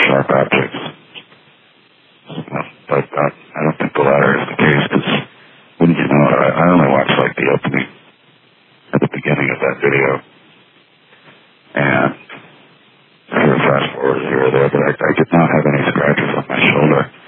sharp objects. But I don't think the latter is the case, because wouldn't you know it, I only watched like the opening at the beginning of that video, and I heard fast forward here or there, but I did not have any scratches on my shoulder.